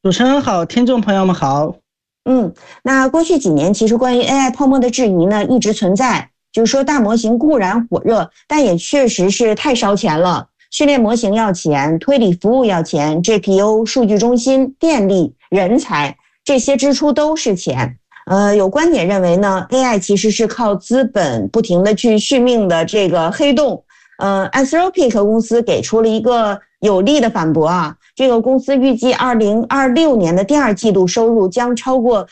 主持人好，听众朋友们好。 那过去几年，其实关于 AI 泡沫的质疑呢，一直存在。就是说，大模型固然火热，但也确实是太烧钱了。训练模型要钱，推理服务要钱，GPU、数据中心、电力、人才，这些支出都是钱。有观点认为呢，AI 其实是靠资本不停的去续命的这个黑洞。Anthropic 公司给出了一个有力的反驳啊，这个公司预计2026年的第二季度收入将超过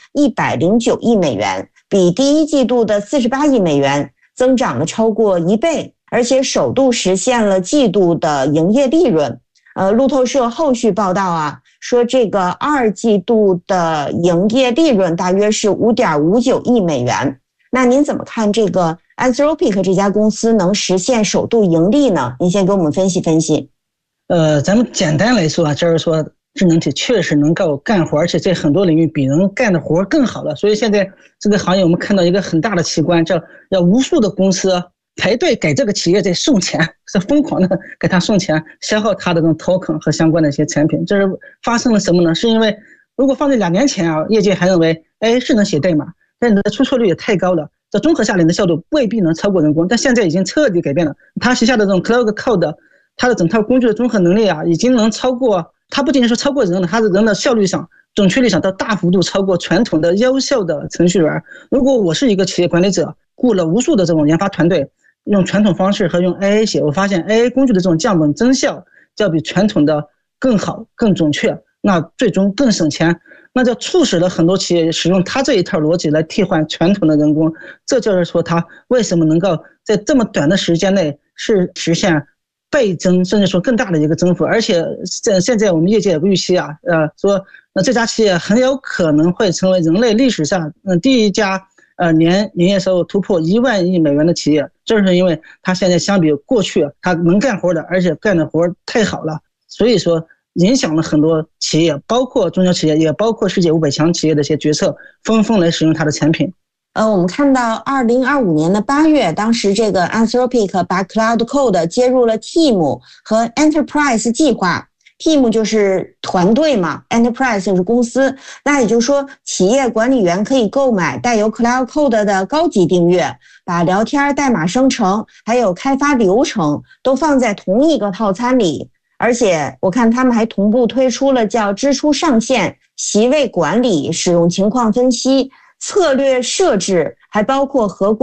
109亿美元，比第一季度的48亿美元增长了超过1倍，而且首度实现了季度的营业利润。路透社后续报道啊，说这个二季度的营业利润大约是5.59亿美元。那您怎么看这个 Anthropic 这家公司能实现首度盈利呢？您先给我们分析分析。 咱们简单来说啊，就是说智能体确实能够干活，而且在很多领域比人干的活更好了。所以现在这个行业我们看到一个很大的奇观，叫要无数的公司排队给这个企业在送钱，是疯狂的给他送钱，消耗他的这种 token 和相关的一些产品。这是发生了什么呢？是因为如果放在2年前啊，业界还认为是能写代码，但你的出错率也太高了，这综合下来的效率未必能超过人工。但现在已经彻底改变了，它旗下的这种 Cloud Code， 它的整套工具的综合能力啊，已经能超过，它不仅仅是超过人了，它的人的效率上、准确率上都大幅度超过传统的优秀的程序员。如果我是一个企业管理者，雇了无数的这种研发团队，用传统方式和用 AI 写，我发现 AI 工具的这种降本增效就要比传统的更好、更准确，那最终更省钱。那就促使了很多企业使用它这一套逻辑来替换传统的人工。这就是说它为什么能够在这么短的时间内是实现倍增，甚至说更大的一个增幅。而且现在我们业界也预期啊，说这家企业很有可能会成为人类历史上第一家年营业收入突破1万亿美元的企业。这是因为它现在相比过去它能干活的，而且干的活太好了，所以说影响了很多企业，包括中小企业，也包括世界500强企业的一些决策，纷纷来使用它的产品。 我们看到2025年的8月，当时这个 Anthropic 把 Cloud Code 接入了 Team 和 Enterprise 计划。Team 就是团队嘛， Enterprise 就是公司。那也就是说，企业管理员可以购买带有 Cloud Code 的高级订阅，把聊天、代码生成还有开发流程都放在同一个套餐里。而且我看他们还同步推出了叫支出上限、席位管理、使用情况分析、策略设置，还包括合规